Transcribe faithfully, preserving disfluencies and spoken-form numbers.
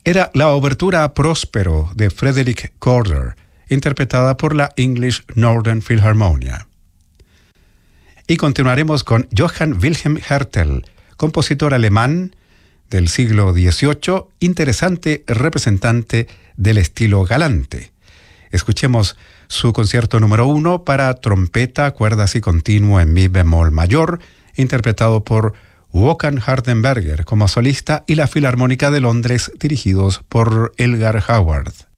Era la obertura Próspero de Frederick Corder, interpretada por la English Northern Philharmonia. Y continuaremos con Johann Wilhelm Hertel, compositor alemán del siglo dieciocho, interesante representante del estilo galante. Escuchemos su concierto número uno para trompeta, cuerdas y continuo en mi bemol mayor, interpretado por Håkan Hardenberger como solista y la Filarmónica de Londres, dirigidos por Elgar Howard.